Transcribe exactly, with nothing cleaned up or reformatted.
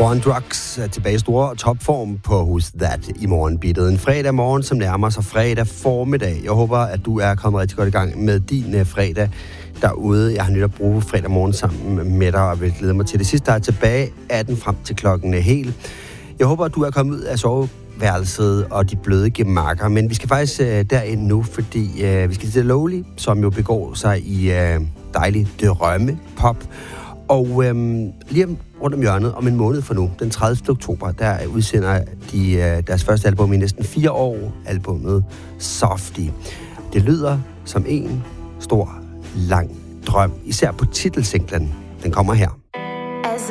War on Drugs er tilbage i store topform på Who's That i morgenbittet. En fredag morgen, som nærmer sig fredag formiddag. Jeg håber, at du er kommet rigtig godt i gang med din uh, fredag derude. Jeg har nyt at bruge fredag morgen sammen med dig, og vil glæde mig til det sidste, der er tilbage atten frem til klokken hel. Jeg håber, at du er kommet ud af soveværelset og de bløde gemakker, men vi skal faktisk uh, derind nu, fordi uh, vi skal til Lowly, som jo begår sig i uh, dejlig drømme pop. Og øhm, lige rundt om hjørnet, om en måned fra nu, den tredivte oktober, der udsender de øh, deres første album i næsten fire år, albumet Softy. Det lyder som en stor, lang drøm, især på titelsinglen. Den kommer her.